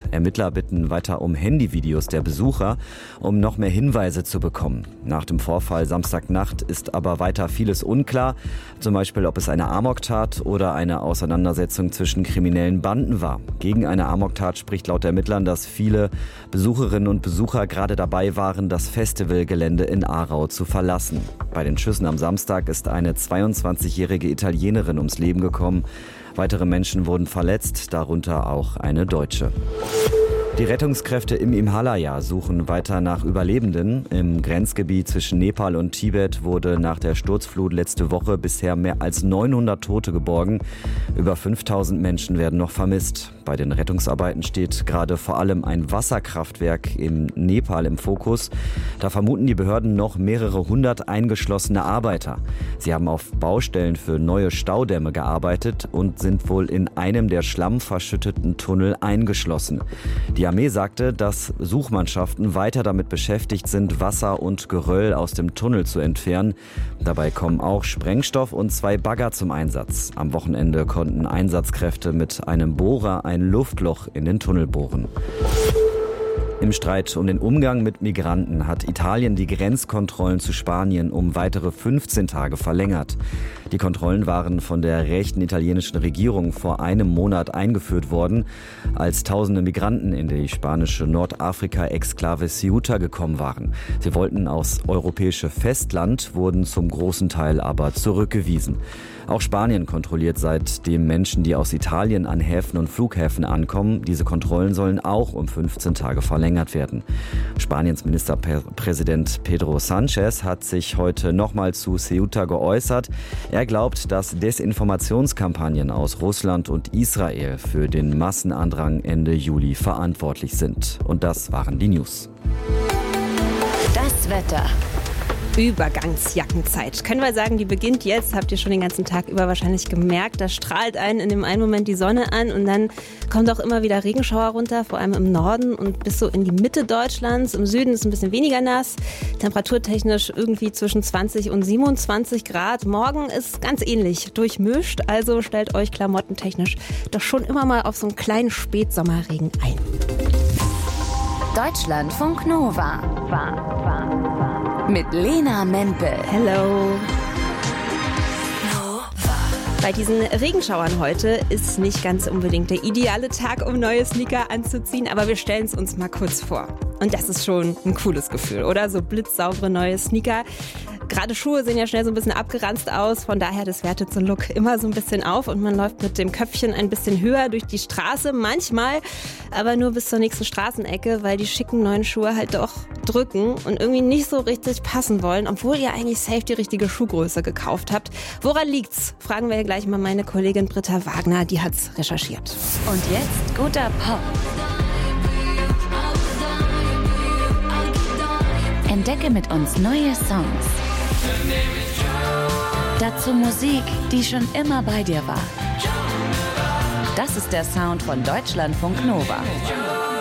Ermittler bitten weiter um Handyvideos der Besucher, um noch mehr Hinweise zu bekommen. Nach dem Vorfall Samstagnacht ist aber weiter vieles unklar. Zum Beispiel, ob es eine Amoktat oder eine Auseinandersetzung zwischen kriminellen Banden war. Gegen eine Amoktat spricht laut Ermittlern, dass viele Besucherinnen und Besucher gerade dabei waren, das Festivalgelände in Aarau zu verlassen. Bei den Schüssen am Samstag ist eine 22-jährige Italienerin ums Leben gekommen. Weitere Menschen wurden verletzt, darunter auch eine Deutsche. Die Rettungskräfte im Himalaya suchen weiter nach Überlebenden. Im Grenzgebiet zwischen Nepal und Tibet wurde nach der Sturzflut letzte Woche bisher mehr als 900 Tote geborgen. Über 5000 Menschen werden noch vermisst. Bei den Rettungsarbeiten steht gerade vor allem ein Wasserkraftwerk in Nepal im Fokus. Da vermuten die Behörden noch mehrere hundert eingeschlossene Arbeiter. Sie haben auf Baustellen für neue Staudämme gearbeitet und sind wohl in einem der schlammverschütteten Tunnel eingeschlossen. Die Armee sagte, dass Suchmannschaften weiter damit beschäftigt sind, Wasser und Geröll aus dem Tunnel zu entfernen. Dabei kommen auch Sprengstoff und 2 Bagger zum Einsatz. Am Wochenende konnten Einsatzkräfte mit einem Bohrer ein Luftloch in den Tunnel bohren. Im Streit um den Umgang mit Migranten hat Italien die Grenzkontrollen zu Spanien um weitere 15 Tage verlängert. Die Kontrollen waren von der rechten italienischen Regierung vor einem Monat eingeführt worden, als tausende Migranten in die spanische Nordafrika-Exklave Ceuta gekommen waren. Sie wollten aufs europäische Festland, wurden zum großen Teil aber zurückgewiesen. Auch Spanien kontrolliert seitdem Menschen, die aus Italien an Häfen und Flughäfen ankommen. Diese Kontrollen sollen auch um 15 Tage verlängert werden. Spaniens Ministerpräsident Pedro Sánchez hat sich heute nochmal zu Ceuta geäußert. Er glaubt, dass Desinformationskampagnen aus Russland und Israel für den Massenandrang Ende Juli verantwortlich sind. Und das waren die News. Das Wetter. Übergangsjackenzeit. Können wir sagen, die beginnt jetzt, habt ihr schon den ganzen Tag über wahrscheinlich gemerkt. Da strahlt einen in dem einen Moment die Sonne an und dann kommt auch immer wieder Regenschauer runter, vor allem im Norden und bis so in die Mitte Deutschlands. Im Süden ist es ein bisschen weniger nass, temperaturtechnisch irgendwie zwischen 20 und 27 Grad. Morgen ist ganz ähnlich, durchmischt, also stellt euch klamottentechnisch doch schon immer mal auf so einen kleinen Spätsommerregen ein. Deutschlandfunk Nova. Mit Lena Mempel. Hello. Bei diesen Regenschauern heute ist nicht ganz unbedingt der ideale Tag, um neue Sneaker anzuziehen, aber wir stellen es uns mal kurz vor. Und das ist schon ein cooles Gefühl, oder? So blitzsaubere neue Sneaker. Gerade Schuhe sehen ja schnell so ein bisschen abgeranzt aus, von daher, das wertet so einen Look immer so ein bisschen auf und man läuft mit dem Köpfchen ein bisschen höher durch die Straße, manchmal aber nur bis zur nächsten Straßenecke, weil die schicken neuen Schuhe halt doch drücken und irgendwie nicht so richtig passen wollen, obwohl ihr eigentlich safe die richtige Schuhgröße gekauft habt. Woran liegt's? Fragen wir ja gleich mal meine Kollegin Britta Wagner, die hat's recherchiert. Und jetzt guter Pop. Entdecke mit uns neue Songs. Dazu Musik, die schon immer bei dir war. Das ist der Sound von Deutschlandfunk Nova.